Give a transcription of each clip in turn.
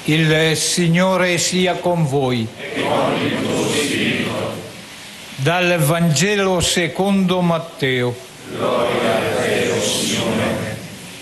Il Signore sia con voi. E con il tuo spirito. Dal Vangelo secondo Matteo. Gloria a te, o Signore.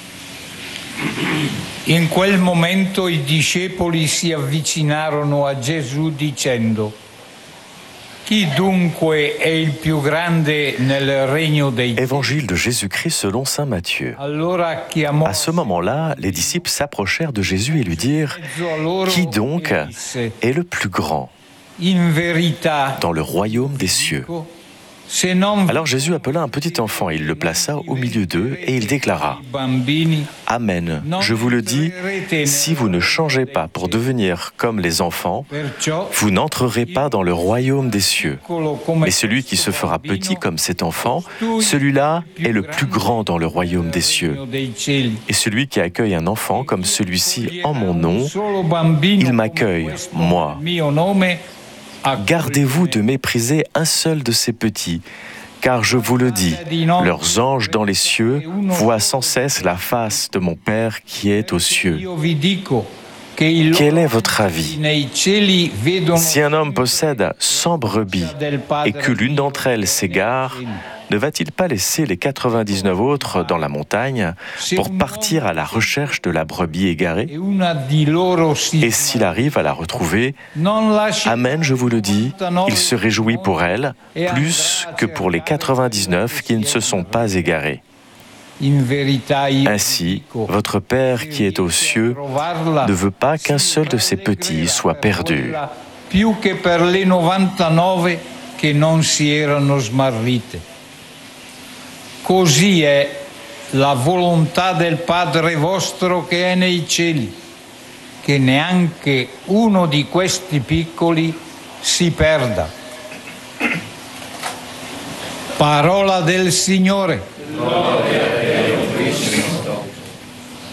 In quel momento i discepoli si avvicinarono a Gesù dicendo: Chi dunque è il più grande nel regno dei cieli? Évangile de Jésus-Christ selon saint Matthieu. Allora chiamò À ce moment-là, les disciples s'approchèrent de Jésus et lui dirent: Qui donc est le plus grand In verità, dans le royaume des cieux? se non Alors Jésus appela un petit enfant, il le plaça au milieu d'eux et il déclara: bambini, Amen, je vous le dis, si vous ne changez pas pour devenir comme les enfants, perciò vous n'entrerez pas dans le royaume des cieux. piccolo come Mais celui qui se fera petit comme cet enfant, celui-là est le plus grand dans le royaume des cieux. dei cieli. Et celui qui accueille un enfant comme celui-ci en mon nom, Solo bambino il come m'accueille, questo moi. nel mio nome, Gardez-vous de mépriser un seul de ces petits, car je vous le dis, leurs anges dans les cieux voient sans cesse la face de mon Père qui est aux cieux. Io vi dico che i loro Quel est votre avis? nei cieli vedono Si un homme possède 100 brebis del Padre et que l'une d'entre elles s'égare, ne va-t-il pas laisser les 99 autres dans la montagne pour partir à la recherche de la brebis égarée? e una di loro si Et s'il arrive à la retrouver, non lascia Amen, je vous le dis, il se réjouit pour elle plus que pour les 99 qui ne se sont pas égarés. in verità io Ainsi, votre Père qui est aux cieux trovarla ne veut pas qu'un seul de ses petits soit perdu. più che per le 99 che non si erano smarrite. Così è la volontà del Padre vostro che è nei cieli, che neanche uno di questi piccoli si perda. Parola del Signore. Gloria a te, o Cristo.